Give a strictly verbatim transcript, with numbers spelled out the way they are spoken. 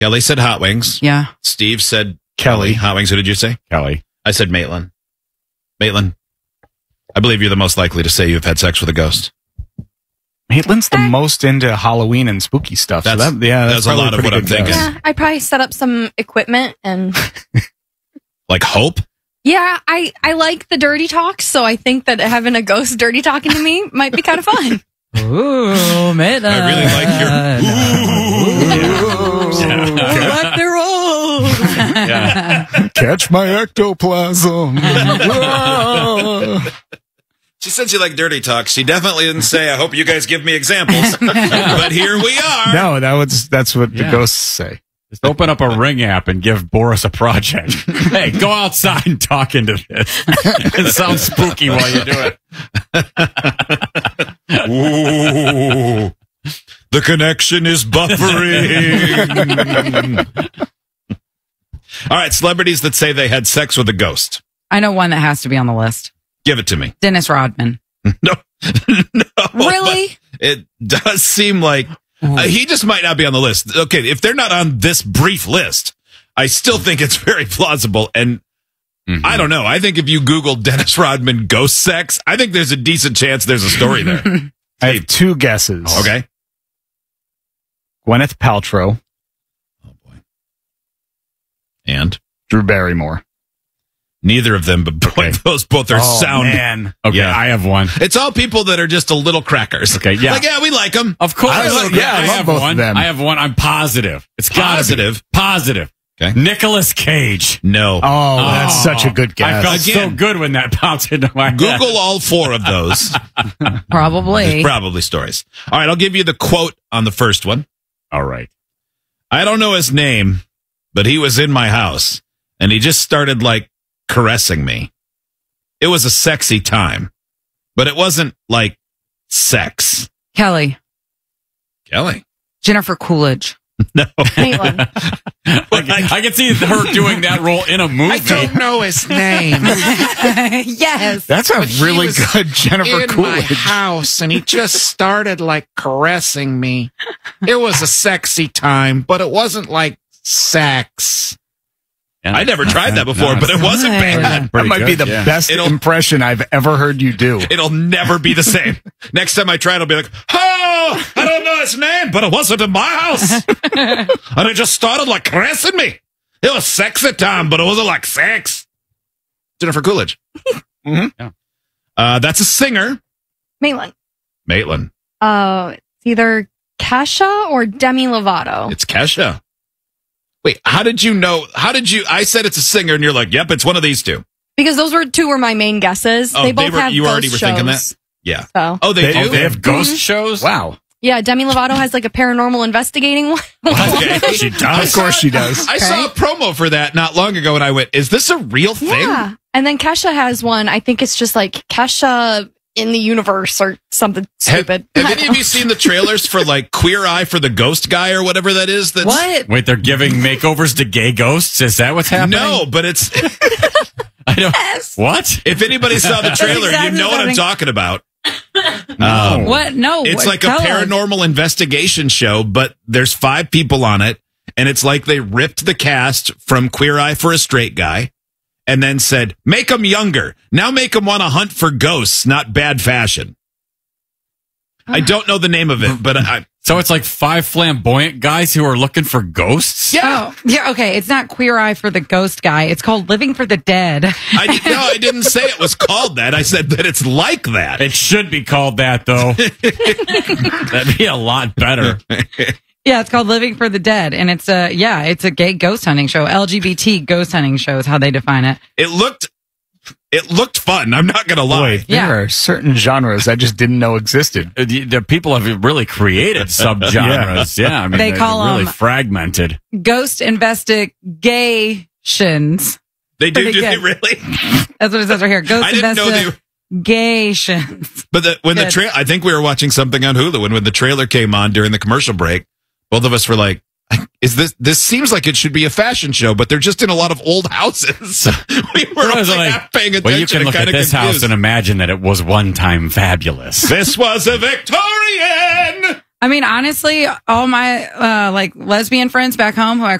Kelly said hot wings. Yeah. Steve said Kelly. hot wings. Who did you say? Kelly. I said Maitland. Maitland, I believe you're the most likely to say you've had sex with a ghost. Maitland's the most into Halloween and spooky stuff. So That's- that, yeah, that's, that's a probably lot of pretty what I'm good guess. thinking. Yeah, I probably set up some equipment and Like Hope? yeah, I, I like the dirty talk, so I think that having a ghost dirty talking to me might be kind of fun. Ooh, Maitland. I really like your. Ooh. Oh, rock the roll. Yeah. Catch my ectoplasm. Whoa. She said she liked dirty talk. She definitely didn't say, I hope you guys give me examples. But here we are. No, that was that's what the Yeah. ghosts say. Just open up a Ring app and give Boris a project. Hey, go outside and talk into this. It sounds spooky while you do it. Ooh. The connection is buffering. All right, celebrities that say they had sex with a ghost. I know one that has to be on the list. Give it to me. Dennis Rodman. No. No. Really? It does seem like uh, he just might not be on the list. Okay, if they're not on this brief list, I still think it's very plausible. And Mm-hmm. I don't know. I think if you Google Dennis Rodman ghost sex, I think there's a decent chance there's a story there. I have two guesses. Okay. Gwyneth Paltrow, Oh, boy. And? Drew Barrymore. Neither of them, but boy, those both are Oh, sound. man. Okay, Yeah. I have one. It's all people that are just a little crackers. Okay, yeah. Like, yeah, we like them. Of course. I love- yeah, I love have both of one. them. I have one. I'm positive. It's gotta Positive? be. Positive. Okay. Nicolas Cage. No. Oh, that's Oh, such a good guess. I felt Again. so good when that popped into my head. Google all four of those. Probably. Probably stories. All right, I'll give you the quote on the first one. All right. I don't know his name, but he was in my house, and he just started, like, caressing me. It was a sexy time, but it wasn't, like, sex. Kelly. Kelly. Jennifer Coolidge. No. Maitland. I, can, I can see her doing that role in a movie. know his name. Yes. That's a he really was good Jennifer in my Coolidge. house, and he just started like caressing me. It was a sexy time, but it wasn't like sex. Yeah. I never tried that before, but it wasn't good. bad. That Pretty might be good, the yeah. best It'll- impression I've ever heard you do. It'll never be the same. Next time I try it, I'll be like, oh, I don't know his name, but it wasn't in my house. And it just started like caressing me. It was sexy time, but it wasn't like sex. Jennifer Coolidge. Mm-hmm. Yeah. Uh, that's a singer. Maitland. Maitland. Uh, it's either Kesha or Demi Lovato. It's Kesha. Wait, how did you know? How did you? I said it's a singer, and you're like, yep, it's one of these two. Because those were two were my main guesses. Oh, they they both were- have you already ghost were thinking shows, that? Yeah. So Oh, they, They- do? Oh, they have ghost shows? Wow. yeah, Demi Lovato has like a paranormal investigating one. Okay. She does. Of course she does. I saw a promo for that not long ago, and I went, is this a real thing? Yeah, and then Kesha has one. I think it's just like Kesha in the universe or something Have, stupid. have any of you seen the trailers for like Queer Eye for the Ghost Guy or whatever that is? That's, What? Wait, they're giving makeovers to gay ghosts? Is that what's happening? No, but it's I don't. Yes. What? if anybody saw the trailer, exactly you know what's what I'm happening. talking about. No. What? No. It's what- like a tell us. paranormal investigation show, but there's five people on it, and it's like they ripped the cast from Queer Eye for a Straight Guy and then said, make them younger. Now make them want to hunt for ghosts, not bad fashion. I don't know the name of it, but I, So it's like five flamboyant guys who are looking for ghosts? yeah. Oh, yeah. Okay. It's not Queer Eye for the Ghost Guy. It's called Living for the Dead. I did, no, I didn't say it was called that. I said that it's like that. It should be called that, though. That'd be a lot better. Yeah, it's called Living for the Dead, and it's a yeah, it's a gay ghost hunting show. L G B T ghost hunting show is how they define it. It looked, it looked fun. I'm not gonna lie. Boy, there Yeah. are certain genres I just didn't know existed. Uh, The the people have really created subgenres. Yeah, I mean, They they're call really 'em- fragmented. Ghost investigations. They do, Pretty do they good. really? That's what it says right here. Ghost I didn't know they were. investigations. But the, when the Good. trail, I think we were watching something on Hulu, and when the trailer came on during the commercial break, both of us were like, "Is this? This seems like it should be a fashion show, but they're just in a lot of old houses." we were I was only like, half paying attention. Well, you can and look at kinda this house confused. and imagine that it was one time fabulous. This was a Victorian. I mean, honestly, all my uh, like lesbian friends back home who I